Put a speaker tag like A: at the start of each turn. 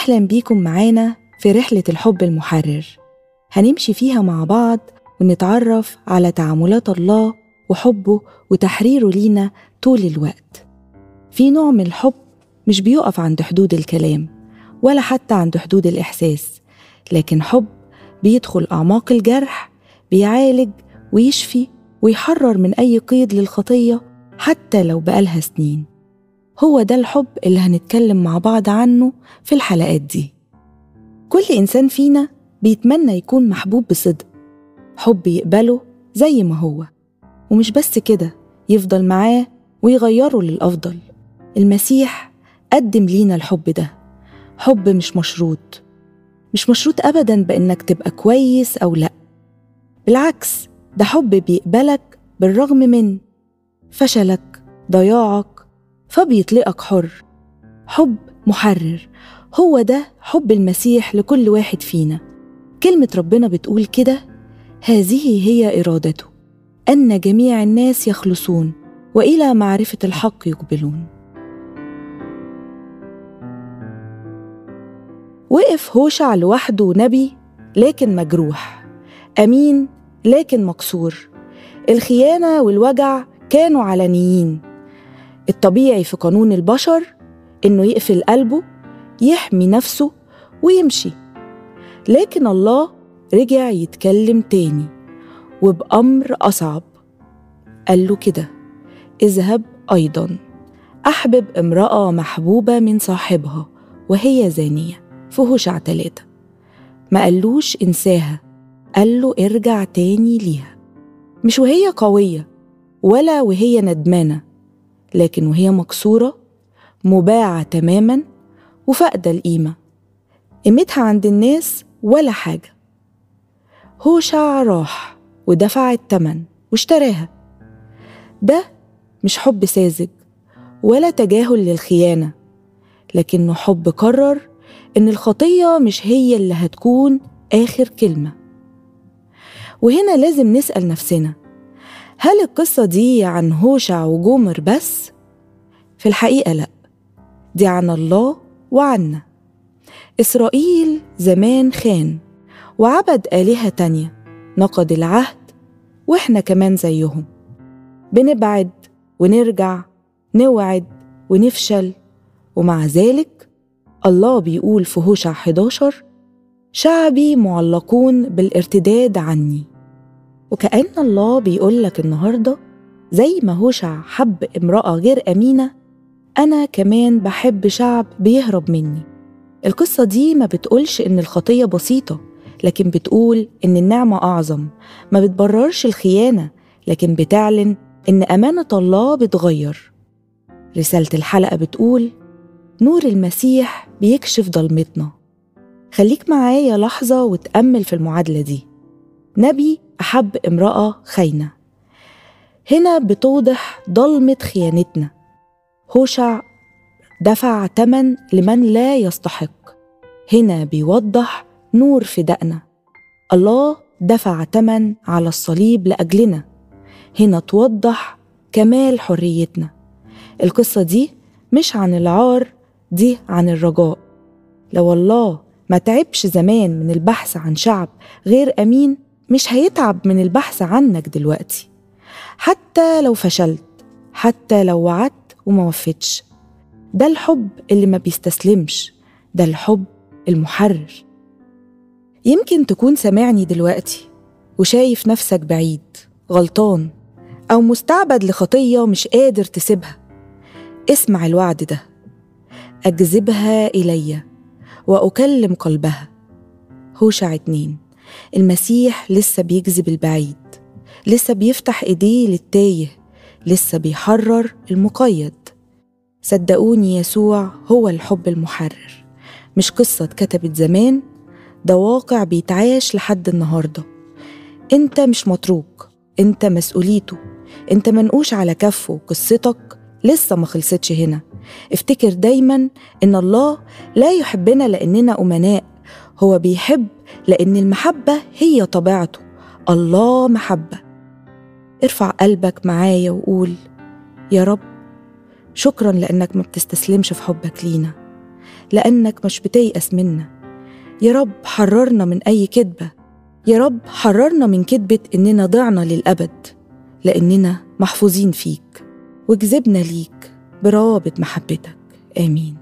A: أهلا بيكم معانا في رحلة الحب المحرر. هنمشي فيها مع بعض ونتعرف على تعاملات الله وحبه وتحريره لينا طول الوقت. في نوع من الحب مش بيقف عند حدود الكلام ولا حتى عند حدود الإحساس، لكن حب بيدخل أعماق الجرح، بيعالج ويشفي ويحرر من أي قيد للخطية حتى لو بقالها سنين. هو ده الحب اللي هنتكلم مع بعض عنه في الحلقات دي. كل إنسان فينا بيتمنى يكون محبوب بصدق، حب يقبله زي ما هو، ومش بس كده، يفضل معاه ويغيره للأفضل. المسيح قدم لينا الحب ده، حب مش مشروط أبداً بإنك تبقى كويس أو لأ. بالعكس، ده حب بيقبلك بالرغم من فشلك، ضياعك، فبيطلقك حر. حب محرر، هو ده حب المسيح لكل واحد فينا. كلمة ربنا بتقول كده: هذه هي إرادته، أن جميع الناس يخلصون وإلى معرفة الحق يقبلون. وقف هوشع لوحده نبي لكن مجروح، أمين لكن مكسور. الخيانة والوجع كانوا علنيين. الطبيعي في قانون البشر إنه يقفل قلبه، يحمي نفسه ويمشي، لكن الله رجع يتكلم تاني وبأمر أصعب. قال له كده: اذهب أيضا أحبب امرأة محبوبة من صاحبها وهي زانية، في هوشع 3. ما قالوش انساها، قال له ارجع تاني ليها، مش وهي قوية ولا وهي ندمانة، لكن وهي مكسورة، مباعة تماماً وفاقدة القيمة، قيمتها عند الناس ولا حاجة. هوشع راح ودفع الثمن واشتراها. ده مش حب ساذج ولا تجاهل للخيانة، لكنه حب قرر إن الخطية مش هي اللي هتكون آخر كلمة. وهنا لازم نسأل نفسنا: هل القصة دي عن هوشع وجومر بس؟ في الحقيقة لأ، دي عن الله وعنا. إسرائيل زمان خان وعبد آلهة تانية، نقض العهد، وإحنا كمان زيهم، بنبعد ونرجع، نوعد ونفشل، ومع ذلك الله بيقول في هوشع 11: شعبي معلقون بالارتداد عني. وكأن الله بيقول لك النهاردة: زي ما هوشع حب امرأة غير أمينة، أنا كمان بحب شعب بيهرب مني. القصة دي ما بتقولش إن الخطية بسيطة، لكن بتقول إن النعمة أعظم. ما بتبررش الخيانة، لكن بتعلن إن أمانة الله بتغير. رسالة الحلقة بتقول: نور المسيح بيكشف ضلمتنا. خليك معايا لحظة وتأمل في المعادلة دي. نبي أحب امرأة خاينة، هنا بتوضح ضلمة خيانتنا. هوشع دفع ثمن لمن لا يستحق، هنا بيوضح نور فدائنا. الله دفع ثمن على الصليب لأجلنا، هنا توضح كمال حريتنا. القصة دي مش عن العار، دي عن الرجاء. لو الله ما تعبش زمان من البحث عن شعب غير أمين، مش هيتعب من البحث عنك دلوقتي. حتى لو فشلت، حتى لو وعدت وما وفتش، ده الحب اللي ما بيستسلمش، ده الحب المحرر. يمكن تكون سامعني دلوقتي وشايف نفسك بعيد، غلطان، أو مستعبد لخطية مش قادر تسيبها. اسمع الوعد ده: أجذبها إلي وأكلم قلبها. هوشع 2. المسيح لسه بيجذب البعيد، لسه بيفتح إيديه للتايه، لسه بيحرر المقيد. صدقوني، يسوع هو الحب المحرر، مش قصة اتكتبت زمان، ده واقع بيتعاش لحد النهاردة. انت مش متروك، انت مسؤوليته، انت منقوش على كفه. قصتك لسه ما خلصتش هنا. افتكر دايما ان الله لا يحبنا لأننا أمناء، هو بيحب لأن المحبة هي طبيعته. الله محبة. ارفع قلبك معايا وقول: يا رب، شكرا لأنك ما بتستسلمش في حبك لينا. لأنك مش بتيأس منا. يا رب حررنا من أي كذبة، يا رب حررنا من كذبة إننا ضعنا للأبد، لأننا محفوظين فيك وجذبنا ليك بروابط محبتك. آمين.